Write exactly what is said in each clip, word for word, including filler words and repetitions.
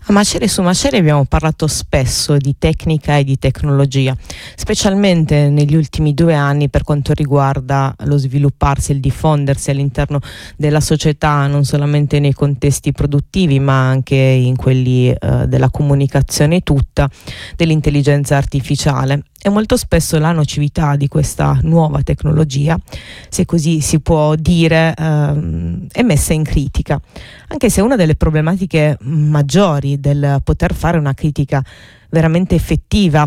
A Macere su Macere abbiamo parlato spesso di tecnica e di tecnologia, specialmente negli ultimi due anni per quanto riguarda lo svilupparsi e il diffondersi all'interno della società, non solamente nei contesti produttivi ma anche in quelli eh, della comunicazione tutta, dell'intelligenza artificiale. E molto spesso la nocività di questa nuova tecnologia, se così si può dire, ehm, è messa in critica, anche se una delle problematiche maggiori del poter fare una critica veramente effettiva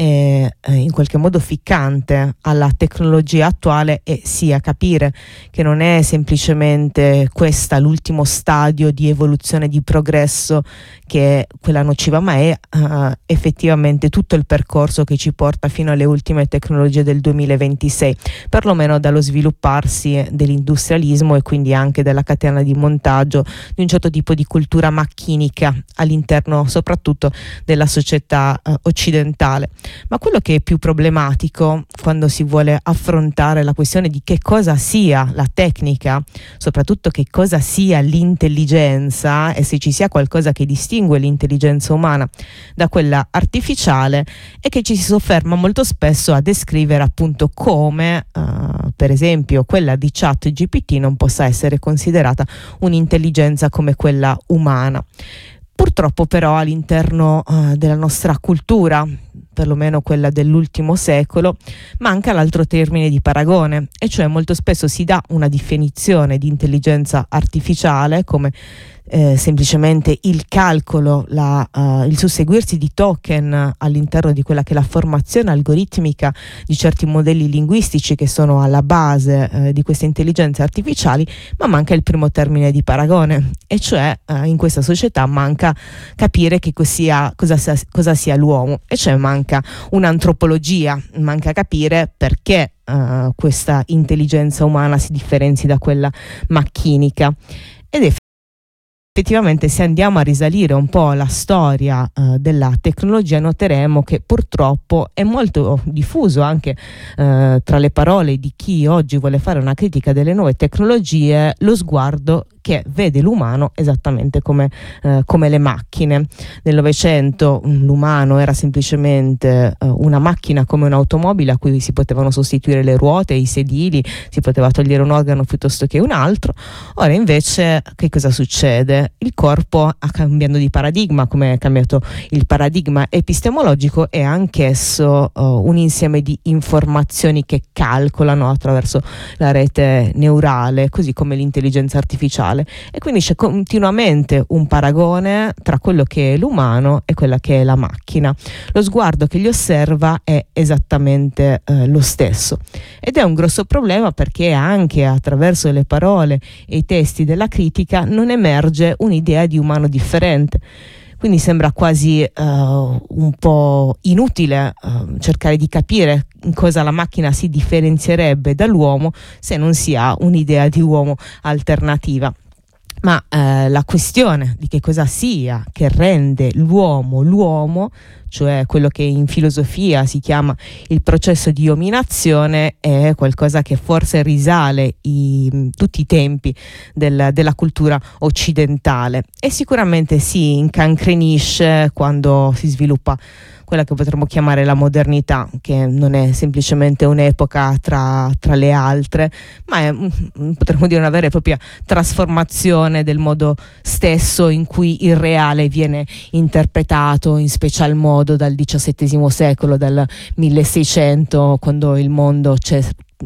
e eh, in qualche modo ficcante alla tecnologia attuale è sia capire che non è semplicemente questa l'ultimo stadio di evoluzione, di progresso che è quella nociva, ma è uh, effettivamente tutto il percorso che ci porta fino alle ultime tecnologie del duemilaventisei, perlomeno dallo svilupparsi dell'industrialismo e quindi anche della catena di montaggio di un certo tipo di cultura macchinica all'interno soprattutto della società uh, occidentale. Ma quello che è più problematico quando si vuole affrontare la questione di che cosa sia la tecnica, soprattutto che cosa sia l'intelligenza e se ci sia qualcosa che distingue l'intelligenza umana da quella artificiale, è che ci si sofferma molto spesso a descrivere appunto come uh, per esempio quella di ChatGPT non possa essere considerata un'intelligenza come quella umana. Purtroppo però all'interno uh, della nostra cultura, perlomeno quella dell'ultimo secolo, manca l'altro termine di paragone, e cioè molto spesso si dà una definizione di intelligenza artificiale come eh, semplicemente il calcolo, la, uh, il susseguirsi di token all'interno di quella che è la formazione algoritmica di certi modelli linguistici che sono alla base eh, di queste intelligenze artificiali, ma manca il primo termine di paragone, e cioè eh, in questa società manca capire che cos'ia, cosa, sia, cosa sia l'uomo, e cioè manca un'antropologia, manca capire perché uh, questa intelligenza umana si differenzi da quella macchinica. Ed è effettivamente, se andiamo a risalire un po' la storia uh, della tecnologia, noteremo che purtroppo è molto diffuso anche uh, tra le parole di chi oggi vuole fare una critica delle nuove tecnologie lo sguardo che vede l'umano esattamente come, uh, come le macchine. Nel Novecento l'umano era semplicemente uh, una macchina come un'automobile a cui si potevano sostituire le ruote, i sedili, si poteva togliere un organo piuttosto che un altro. Ora invece che cosa succede? Il corpo ha cambiato di paradigma, come è cambiato il paradigma epistemologico, e anch'esso uh, un insieme di informazioni che calcolano attraverso la rete neurale, così come l'intelligenza artificiale, e quindi c'è continuamente un paragone tra quello che è l'umano e quella che è la macchina. Lo sguardo che li osserva è esattamente uh, lo stesso, ed è un grosso problema perché anche attraverso le parole e i testi della critica non emerge un'idea di umano differente. Quindi sembra quasi uh, un po' inutile uh, cercare di capire in cosa la macchina si differenzierebbe dall'uomo se non si ha un'idea di uomo alternativa. Ma eh, la questione di che cosa sia che rende l'uomo l'uomo, cioè quello che in filosofia si chiama il processo di ominazione, è qualcosa che forse risale i, tutti i tempi del, della cultura occidentale, e sicuramente si incancrenisce quando si sviluppa quella che potremmo chiamare la modernità, che non è semplicemente un'epoca tra, tra le altre, ma è, potremmo dire, una vera e propria trasformazione del modo stesso in cui il reale viene interpretato in special modo dal diciassettesimo secolo, dal milleseicento, quando il mondo c'è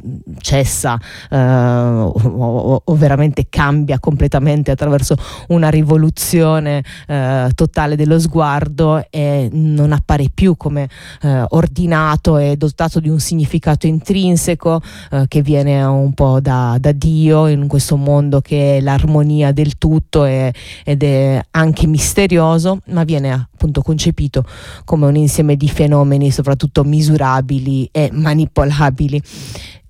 cessa eh, o, o veramente cambia completamente attraverso una rivoluzione eh, totale dello sguardo, e non appare più come eh, ordinato e dotato di un significato intrinseco eh, che viene un po' da, da Dio in questo mondo che è l'armonia del tutto e, ed è anche misterioso, ma viene appunto concepito come un insieme di fenomeni soprattutto misurabili e manipolabili.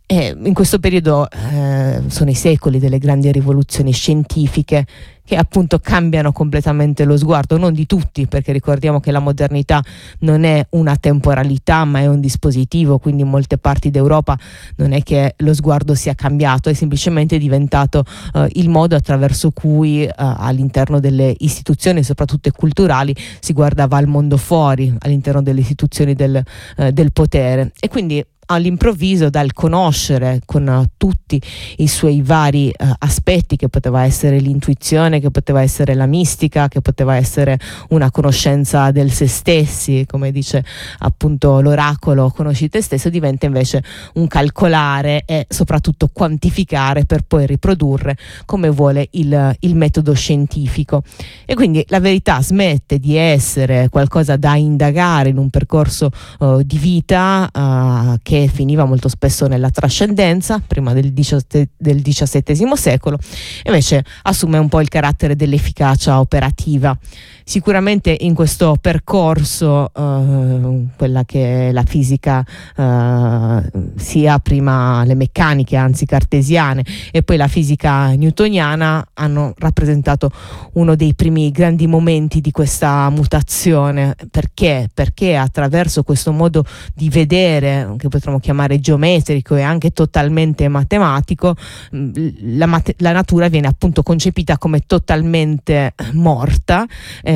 E in questo periodo eh, sono i secoli delle grandi rivoluzioni scientifiche che appunto cambiano completamente lo sguardo, non di tutti, perché ricordiamo che la modernità non è una temporalità ma è un dispositivo, quindi in molte parti d'Europa non è che lo sguardo sia cambiato, è semplicemente diventato eh, il modo attraverso cui eh, all'interno delle istituzioni, soprattutto culturali, si guardava al mondo fuori, all'interno delle istituzioni del, eh, del potere. E quindi all'improvviso, dal conoscere con uh, tutti i suoi vari uh, aspetti, che poteva essere l'intuizione, che poteva essere la mistica, che poteva essere una conoscenza del se stessi, come dice appunto l'oracolo, conosci te stesso, diventa invece un calcolare e soprattutto quantificare per poi riprodurre come vuole il, il metodo scientifico. E quindi la verità smette di essere qualcosa da indagare in un percorso uh, di vita uh, che finiva molto spesso nella trascendenza prima del, diciassette, del diciassettesimo secolo, invece assume un po' il carattere dell'efficacia operativa. Sicuramente in questo percorso eh, quella che è la fisica, eh, sia prima le meccaniche, anzi cartesiane, e poi la fisica newtoniana hanno rappresentato uno dei primi grandi momenti di questa mutazione. Perché? Perché attraverso questo modo di vedere, che potremmo chiamare geometrico e anche totalmente matematico, la, mat- la natura viene appunto concepita come totalmente morta, eh,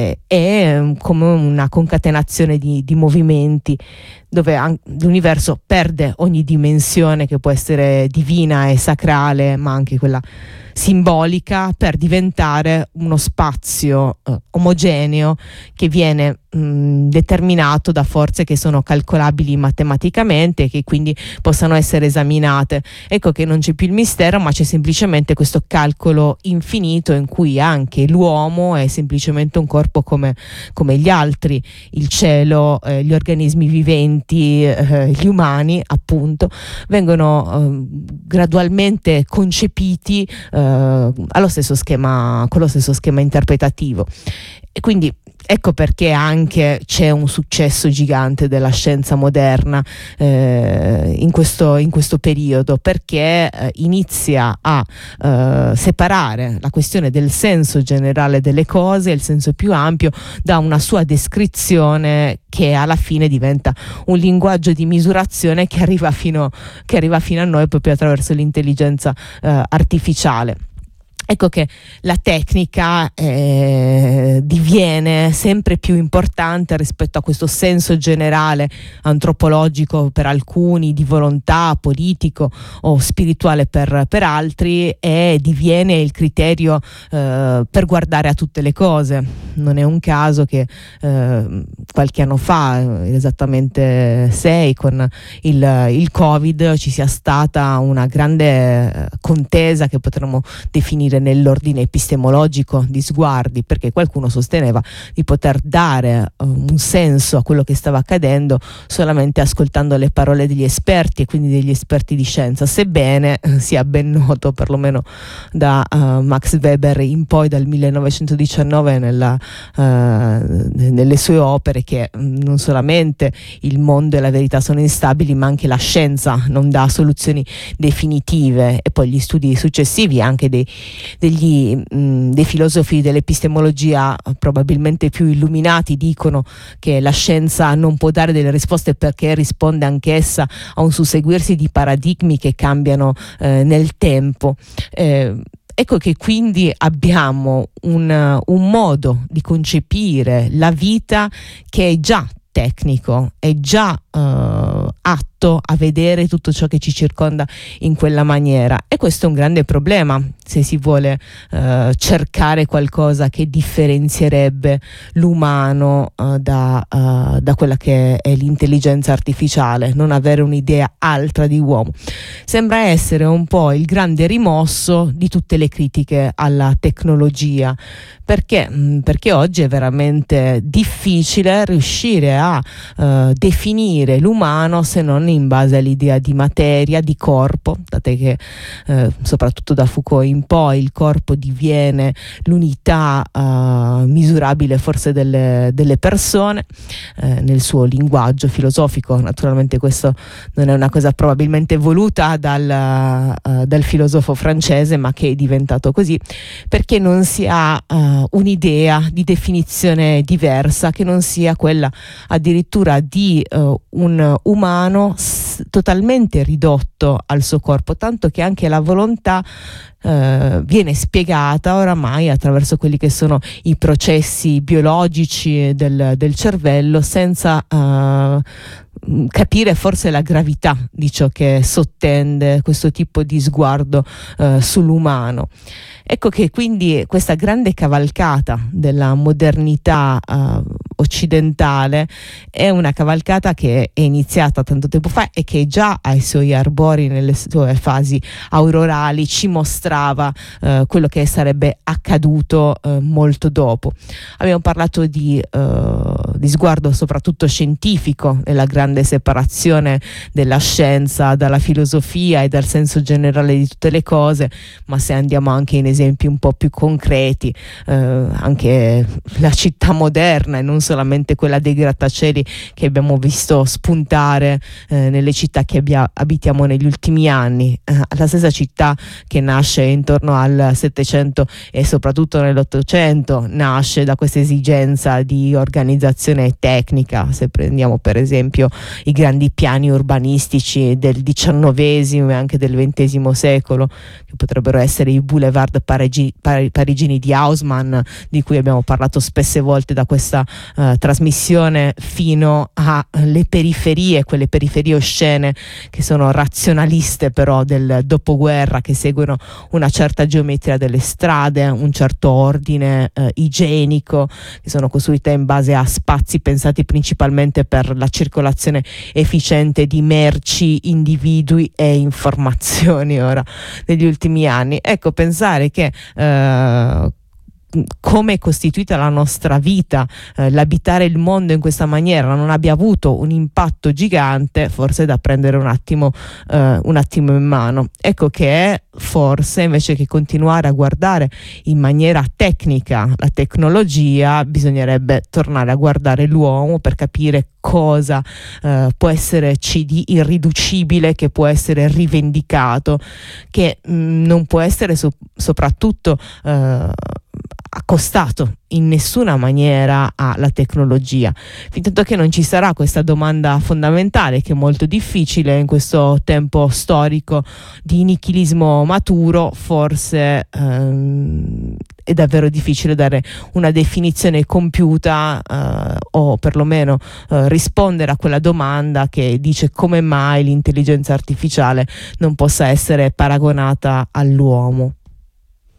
è come una concatenazione di, di movimenti dove an- l'universo perde ogni dimensione che può essere divina e sacrale, ma anche quella simbolica, per diventare uno spazio eh, omogeneo che viene mh, determinato da forze che sono calcolabili matematicamente e che quindi possano essere esaminate. Ecco che non c'è più il mistero, ma c'è semplicemente questo calcolo infinito in cui anche l'uomo è semplicemente un corpo come, come gli altri. Il cielo, eh, gli organismi viventi, eh, gli umani appunto vengono eh, gradualmente concepiti eh, allo stesso schema, con lo stesso schema interpretativo. E quindi ecco perché anche c'è un successo gigante della scienza moderna eh, in, questo, in questo periodo, perché eh, inizia a eh, separare la questione del senso generale delle cose, il senso più ampio, da una sua descrizione che alla fine diventa un linguaggio di misurazione che arriva fino, che arriva fino a noi proprio attraverso l'intelligenza eh, artificiale. Ecco che la tecnica eh, diviene sempre più importante rispetto a questo senso generale antropologico per alcuni, di volontà politico o spirituale per, per altri, e diviene il criterio eh, per guardare a tutte le cose. Non è un caso che eh, qualche anno fa, esattamente sei, con il, il Covid, ci sia stata una grande contesa che potremmo definire nell'ordine epistemologico di sguardi, perché qualcuno sosteneva di poter dare um, un senso a quello che stava accadendo solamente ascoltando le parole degli esperti, e quindi degli esperti di scienza, sebbene eh, sia ben noto, perlomeno da uh, Max Weber in poi, dal millenovecentodiciannove, nella, uh, nelle sue opere, che mh, non solamente il mondo e la verità sono instabili, ma anche la scienza non dà soluzioni definitive. E poi gli studi successivi anche dei Degli, mh, dei filosofi dell'epistemologia probabilmente più illuminati dicono che la scienza non può dare delle risposte perché risponde anch'essa a un susseguirsi di paradigmi che cambiano eh, nel tempo. Eh, Ecco che quindi abbiamo un, un modo di concepire la vita che è già tecnico, è già uh, atto a vedere tutto ciò che ci circonda in quella maniera, e questo è un grande problema se si vuole uh, cercare qualcosa che differenzierebbe l'umano uh, da, uh, da quella che è l'intelligenza artificiale, non avere un'idea altra di uomo. Sembra essere un po' il grande rimosso di tutte le critiche alla tecnologia. Perché? Perché oggi è veramente difficile riuscire a uh, definire l'umano se non moderni in base all'idea di materia, di corpo, date che eh, soprattutto da Foucault in poi il corpo diviene l'unità eh, misurabile forse delle, delle persone eh, nel suo linguaggio filosofico. Naturalmente questo non è una cosa probabilmente voluta dal, uh, dal filosofo francese, ma che è diventato così perché non si ha uh, un'idea di definizione diversa che non sia quella addirittura di uh, un umano s- totalmente ridotto al suo corpo, tanto che anche la volontà Uh, viene spiegata oramai attraverso quelli che sono i processi biologici del, del cervello, senza uh, capire forse la gravità di ciò che sottende questo tipo di sguardo uh, sull'umano. Ecco che quindi questa grande cavalcata della modernità uh, occidentale è una cavalcata che è iniziata tanto tempo fa e che già ai suoi arbori, nelle sue fasi aurorali, ci mostrava uh, quello che sarebbe accaduto uh, molto dopo. Abbiamo parlato di, uh, di sguardo soprattutto scientifico, nella grande separazione della scienza dalla filosofia e dal senso generale di tutte le cose, ma se andiamo anche in esempi un po' più concreti, eh, anche la città moderna e non solamente quella dei grattacieli che abbiamo visto spuntare eh, nelle città che abbia, abitiamo negli ultimi anni, eh, la stessa città che nasce intorno al Settecento e soprattutto nell'Ottocento nasce da questa esigenza di organizzazione tecnica. Se prendiamo per esempio i grandi piani urbanistici del diciannovesimo e anche del ventesimo secolo, che potrebbero essere i boulevard parigi, par, parigini di Haussmann, di cui abbiamo parlato spesse volte da questa uh, trasmissione, fino alle periferie, quelle periferie oscene che sono razionaliste però del dopoguerra, che seguono una certa geometria delle strade, un certo ordine uh, igienico, che sono costruite in base a spazi pensati principalmente per la circolazione efficiente di merci, individui e informazioni. Ora, negli ultimi anni, ecco, pensare che eh, come è costituita la nostra vita, eh, l'abitare il mondo in questa maniera non abbia avuto un impatto gigante, forse è da prendere un attimo, eh, un attimo in mano. Ecco che forse invece che continuare a guardare in maniera tecnica la tecnologia, bisognerebbe tornare a guardare l'uomo per capire cosa eh, può esserci di irriducibile, che può essere rivendicato, che mh, non può essere so- soprattutto eh, accostato in nessuna maniera alla tecnologia, fintanto che non ci sarà questa domanda fondamentale, che è molto difficile in questo tempo storico di nichilismo maturo. Forse ehm, è davvero difficile dare una definizione compiuta eh, o perlomeno eh, rispondere a quella domanda che dice come mai l'intelligenza artificiale non possa essere paragonata all'uomo.